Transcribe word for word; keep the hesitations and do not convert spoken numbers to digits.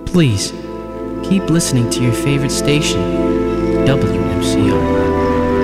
Please, keep listening to your favorite station, W M C R.